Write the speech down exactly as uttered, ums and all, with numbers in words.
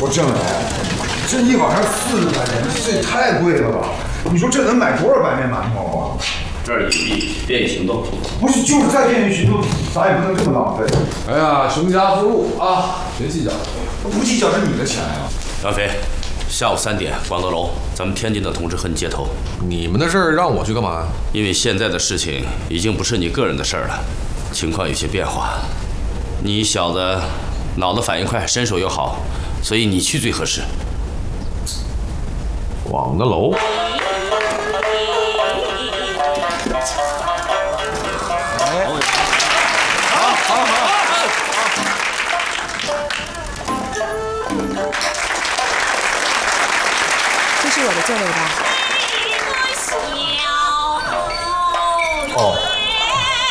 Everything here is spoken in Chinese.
我郑磊，这一晚上四百元，这也太贵了吧？你说这能买多少白面馒头啊？ 这儿隐蔽，便于行动。 不是，就是再便于行动，咱也不能这么浪费。 哎呀，熊家附录啊，别计较， 不计较是你的钱呀。 张飞，下午三点，广德楼，咱们天津的同志和你接头。 你们的事儿让我去干嘛？ 因为现在的事情已经不是你个人的事儿了，情况有些变化。你小子脑子反应快，身手又好，所以你去最合适。 广德楼。 这是我的座位吧？